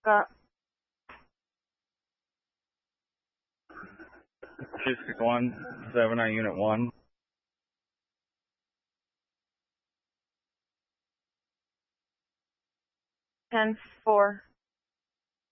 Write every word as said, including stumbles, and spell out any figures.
Got two six one, seven nine Unit one. ten four.